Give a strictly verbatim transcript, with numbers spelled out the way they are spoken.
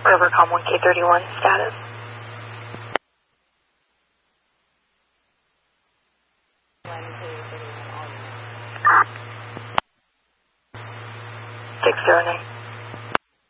Rivercom one K thirty-one, status. six zero nine.